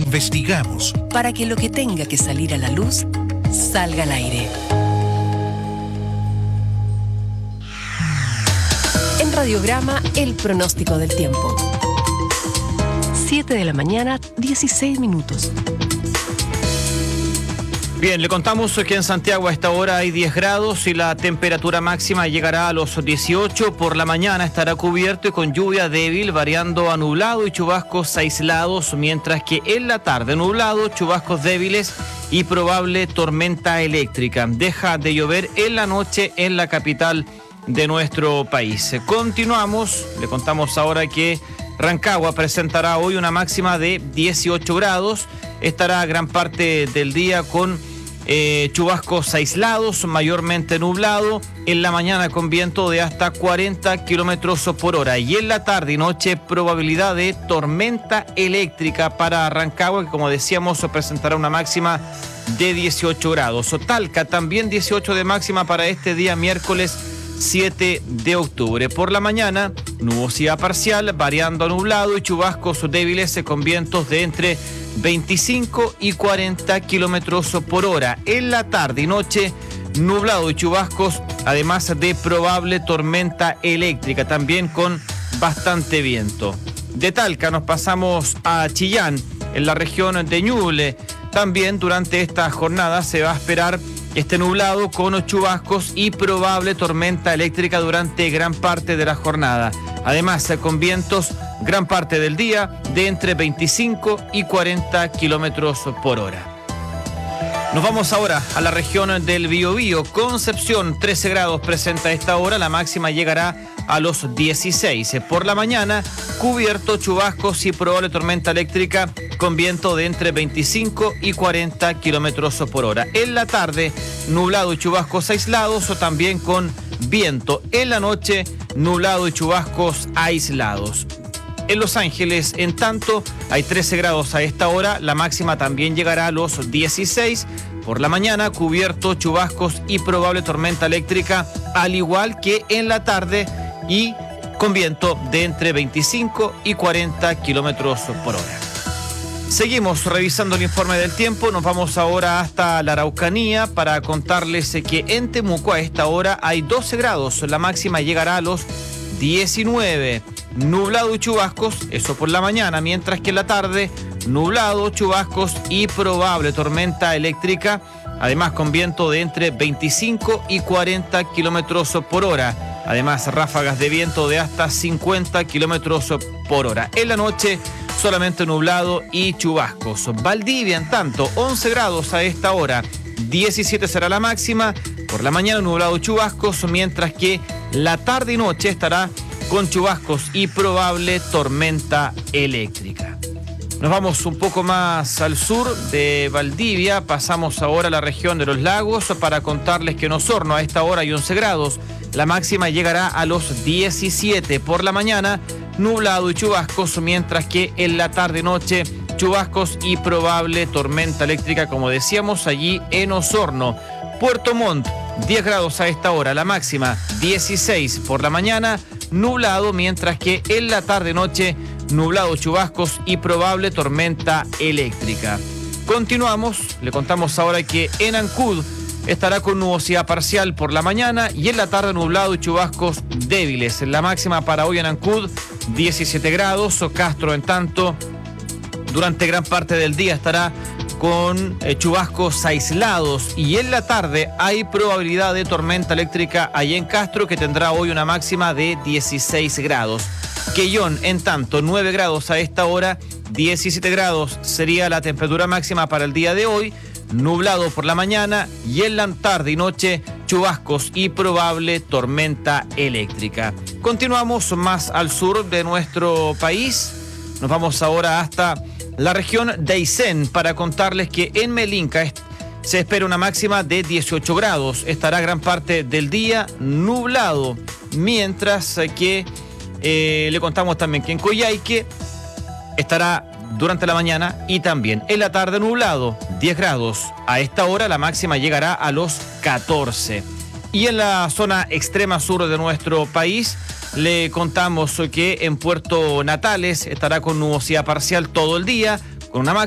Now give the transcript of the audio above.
investigamos para que lo que tenga que salir a la luz salga al aire. En Radiograma, el pronóstico del tiempo. 7 de la mañana, 16 minutos. Bien, le contamos que en Santiago a esta hora hay 10 grados y la temperatura máxima llegará a los 18. Por la mañana estará cubierto y con lluvia débil, variando a nublado y chubascos aislados, mientras que en la tarde nublado, chubascos débiles y probable tormenta eléctrica. Deja de llover en la noche en la capital de nuestro país. Continuamos, le contamos ahora que Rancagua presentará hoy una máxima de 18 grados. Estará gran parte del día con chubascos aislados, mayormente nublado. En la mañana con viento de hasta 40 kilómetros por hora. Y en la tarde y noche probabilidad de tormenta eléctrica para Rancagua, que como decíamos presentará una máxima de 18 grados. Talca también 18 de máxima para este día miércoles 7 de octubre. Por la mañana, nubosidad parcial, variando a nublado y chubascos débiles con vientos de entre 25 y 40 kilómetros por hora. En la tarde y noche, nublado y chubascos, además de probable tormenta eléctrica, también con bastante viento. De Talca nos pasamos a Chillán, en la región de Ñuble. También durante esta jornada se va a esperar nublado con chubascos y probable tormenta eléctrica durante gran parte de la jornada. Además, con vientos gran parte del día de entre 25 y 40 kilómetros por hora. Nos vamos ahora a la región del Biobío. Concepción, 13 grados presenta a esta hora, la máxima llegará a los 16. Por la mañana, cubierto, chubascos y probable tormenta eléctrica con viento de entre 25 y 40 kilómetros por hora. En la tarde, nublado y chubascos aislados o también con viento. En la noche, nublado y chubascos aislados. En Los Ángeles, en tanto, hay 13 grados a esta hora, la máxima también llegará a los 16. Por la mañana, cubierto, chubascos y probable tormenta eléctrica, al igual que en la tarde y con viento de entre 25 y 40 kilómetros por hora. Seguimos revisando el informe del tiempo. Nos vamos ahora hasta la Araucanía para contarles que en Temuco a esta hora hay 12 grados. La máxima llegará a los 19. Nublado y chubascos, eso por la mañana, mientras que en la tarde, nublado, chubascos y probable tormenta eléctrica, además con viento de entre 25 y 40 kilómetros por hora. Además, ráfagas de viento de hasta 50 kilómetros por hora. En la noche, solamente nublado y chubascos. Valdivia, en tanto, 11 grados a esta hora, 17 será la máxima. Por la mañana, nublado y chubascos, mientras que la tarde y noche estará con chubascos y probable tormenta eléctrica. Nos vamos un poco más al sur de Valdivia, pasamos ahora a la región de los lagos para contarles que en Osorno a esta hora hay 11 grados, la máxima llegará a los 17. Por la mañana, nublado y chubascos, mientras que en la tarde y noche, chubascos y probable tormenta eléctrica, como decíamos, allí en Osorno. Puerto Montt, 10 grados a esta hora, la máxima 16. Por la mañana, nublado, mientras que en la tarde-noche, nublado, chubascos y probable tormenta eléctrica. Continuamos, le contamos ahora que en Ancud estará con nubosidad parcial por la mañana y en la tarde nublado y chubascos débiles. La máxima para hoy en Ancud, 17 grados. Castro, en tanto, durante gran parte del día estará con chubascos aislados y en la tarde hay probabilidad de tormenta eléctrica allá en Castro, que tendrá hoy una máxima de 16 grados. Quellón, en tanto, 9 grados a esta hora, 17 grados sería la temperatura máxima para el día de hoy, nublado por la mañana y en la tarde y noche chubascos y probable tormenta eléctrica. Continuamos más al sur de nuestro país, nos vamos ahora hasta la región de Aysén para contarles que en Melinca se espera una máxima de 18 grados. Estará gran parte del día nublado, mientras que le contamos también que en Coyhaique estará durante la mañana y también en la tarde nublado, 10 grados. A esta hora la máxima llegará a los 14. Y en la zona extrema sur de nuestro país, le contamos que en Puerto Natales estará con nubosidad parcial todo el día, con una